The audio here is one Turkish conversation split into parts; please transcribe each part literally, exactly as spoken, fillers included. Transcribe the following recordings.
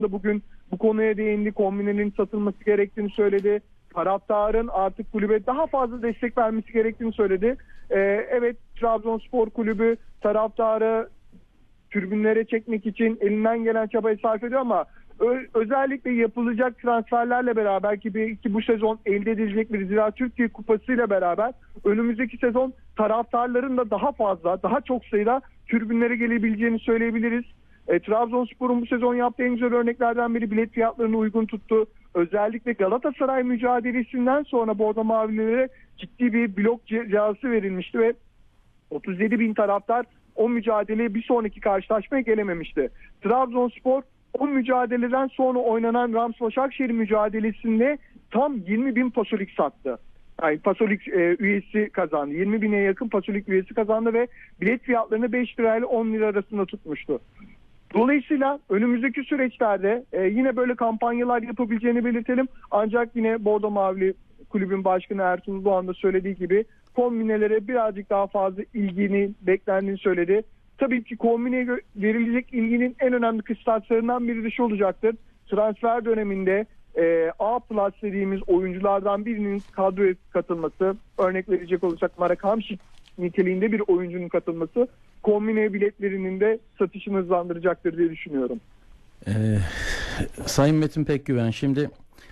bugün bu konuya değindi. Kombinenin satılması gerektiğini söyledi. Taraftarın artık kulübe daha fazla destek vermesi gerektiğini söyledi. Ee, evet, Trabzonspor Kulübü taraftarı tribünlere çekmek için elinden gelen çabayı sarf ediyor ama ö- özellikle yapılacak transferlerle beraber ki, bir, ki bu sezon elde edilecek bir Ziraat Türkiye Kupası ile beraber önümüzdeki sezon taraftarların da daha fazla, daha çok sayıda tribünlere gelebileceğini söyleyebiliriz. E, Trabzonspor'un bu sezon yaptığı en güzel örneklerden biri bilet fiyatlarını uygun tuttu. Özellikle Galatasaray mücadelesinden sonra Bordo Mavililere ciddi bir blok cezası verilmişti ve otuz yedi bin taraftar o mücadeleye bir sonraki karşılaşmaya gelememişti. Trabzonspor o mücadeleden sonra oynanan Rams Başakşehir mücadelesinde tam yirmi bin pasolik sattı. Yani pasolik e, üyesi kazandı. yirmi bine yakın pasolik üyesi kazandı ve bilet fiyatlarını beş lirayla on lira arasında tutmuştu. Dolayısıyla önümüzdeki süreçlerde e, yine böyle kampanyalar yapabileceğini belirtelim. Ancak yine Bordo Mavili Kulübün Başkanı Ertuğrul Doğan da söylediği gibi kombinelere birazcık daha fazla ilgini beklendiğini söyledi. Tabii ki kombineye verilecek ilginin en önemli kıstaslarından biri de şu olacaktır. Transfer döneminde e, A plus dediğimiz oyunculardan birinin kadroya katılması, örnek verecek olursak Marek Hamšík niteliğinde bir oyuncunun katılması kombine biletlerinin de satışını hızlandıracaktır diye düşünüyorum. Ee, Sayın Metin Pekgüven, şimdi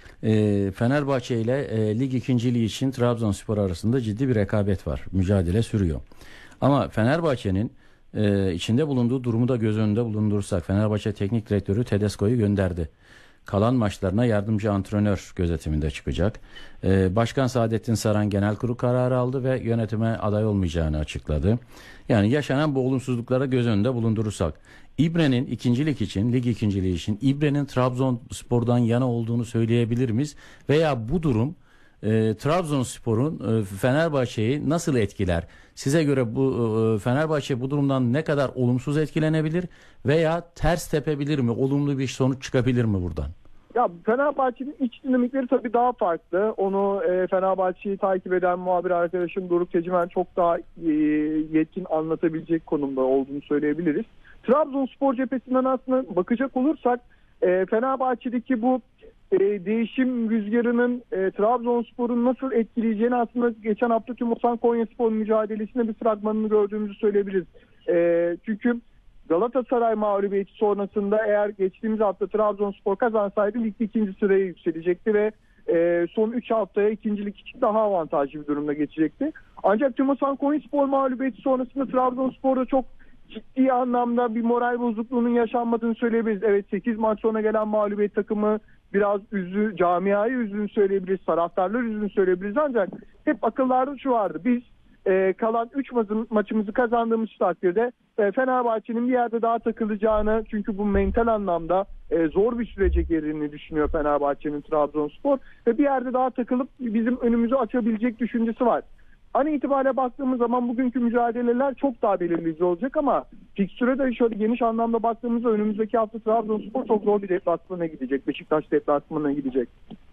e, Fenerbahçe ile e, lig ikinciliği için Trabzonspor arasında ciddi bir rekabet var. Mücadele sürüyor. Ama Fenerbahçe'nin e, içinde bulunduğu durumu da göz önünde bulundurursak Fenerbahçe Teknik Direktörü Tedesco'yu gönderdi. Kalan maçlarına yardımcı antrenör gözetiminde çıkacak. Ee, Başkan Saadettin Saran genel kurul kararı aldı ve yönetime aday olmayacağını açıkladı. Yani yaşanan bu olumsuzluklara göz önünde bulundurursak İbre'nin ikincilik için, lig ikinciliği için İbre'nin Trabzonspor'dan yana olduğunu söyleyebilir miyiz? Veya bu durum e, Trabzonspor'un e, Fenerbahçe'yi nasıl etkiler? Size göre bu e, Fenerbahçe bu durumdan ne kadar olumsuz etkilenebilir veya ters tepebilir mi? Olumlu bir sonuç çıkabilir mi buradan? Ya Fenerbahçe'nin iç dinamikleri tabii daha farklı. Onu e, Fenerbahçe'yi takip eden muhabir arkadaşım Doruk Tecimen çok daha e, yetkin anlatabilecek konumda olduğunu söyleyebiliriz. Trabzonspor cephesinden aslında bakacak olursak e, Fenerbahçe'deki bu e, değişim rüzgarının e, Trabzonspor'un nasıl etkileyeceğini aslında geçen hafta Tümosan Konyaspor mücadelesinde bir fragmanını gördüğümüzü söyleyebiliriz. E, çünkü Galatasaray mağlubiyeti sonrasında eğer geçtiğimiz hafta Trabzonspor kazansaydı ligde ikinci sıraya yükselecekti ve e, son üç haftaya ikincilik için daha avantajlı bir durumda geçecekti. Ancak Tümosan Konyaspor mağlubiyeti sonrasında Trabzonspor'da çok ciddi anlamda bir moral bozukluğunun yaşanmadığını söyleyebiliriz. Evet, sekiz maç sonra gelen mağlubiyet takımı biraz üzdü, camiayı üzdüğünü söyleyebiliriz, taraftarlar üzdüğünü söyleyebiliriz, ancak hep akıllarda şu vardı: biz e, kalan üç maçımızı kazandığımız takdirde e, Fenerbahçe'nin bir yerde daha takılacağını, çünkü bu mental anlamda e, zor bir sürece girdiğini düşünüyor Fenerbahçe'nin Trabzonspor ve bir yerde daha takılıp bizim önümüzü açabilecek düşüncesi var. An itibariyle baktığımız zaman bugünkü mücadeleler çok daha belirleyici olacak ama fikstüre de şöyle geniş anlamda baktığımızda önümüzdeki hafta Trabzonspor çok zor bir deplasmana gidecek. Beşiktaş deplasmanına gidecek.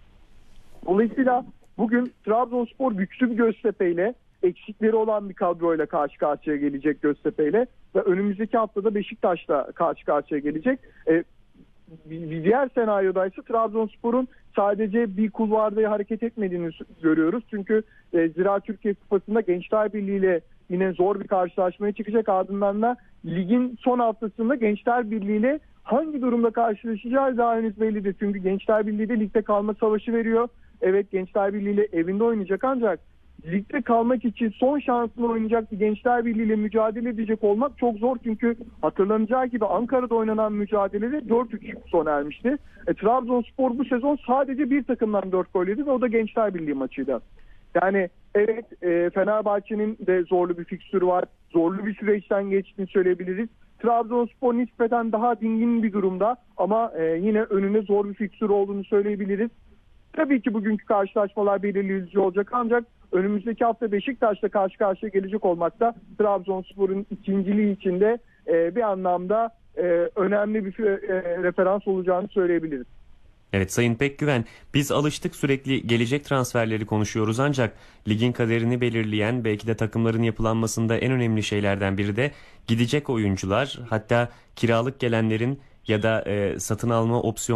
Dolayısıyla bugün Trabzonspor güçlü bir Göztepe'yle, eksikleri olan bir kadroyla karşı karşıya gelecek Göztepe'yle ve önümüzdeki haftada Beşiktaş'la karşı karşıya gelecek. E, bir diğer senaryoda ise Trabzonspor'un sadece bir kulvarda hareket etmediğini görüyoruz. Çünkü e, Ziraat Türkiye Kupası'nda Gençler Birliği ile yine zor bir karşılaşmaya çıkacak. Ardından da ligin son haftasında Gençler Birliği ile hangi durumda karşılaşacağı daha henüz bellidir. Çünkü Gençler Birliği de ligde kalma savaşı veriyor. Evet, Gençler Birliği ile evinde oynayacak, ancak ligde kalmak için son şansını oynayacak bir Gençler Birliği ile mücadele edecek olmak çok zor. Çünkü hatırlanacağı gibi Ankara'da oynanan mücadelede dört üç sona ermişti. E, Trabzonspor bu sezon sadece bir takımdan dört gol yedi ve o da Gençler Birliği maçıydı. Yani evet, e, Fenerbahçe'nin de zorlu bir fikstürü var. Zorlu bir süreçten geçtiğini söyleyebiliriz. Trabzonspor nispeten daha dingin bir durumda ama e, yine önüne zor bir fikstür olduğunu söyleyebiliriz. Tabii ki bugünkü karşılaşmalar belirleyici olacak, ancak önümüzdeki hafta Beşiktaş'la karşı karşıya gelecek olmak da Trabzonspor'un ikinciliği içinde e, bir anlamda e, önemli bir e, referans olacağını söyleyebiliriz. Evet Sayın Pekgüven, biz alıştık sürekli gelecek transferleri konuşuyoruz, ancak ligin kaderini belirleyen, belki de takımların yapılanmasında en önemli şeylerden biri de gidecek oyuncular, hatta kiralık gelenlerin ya da e, satın alma opsiyonu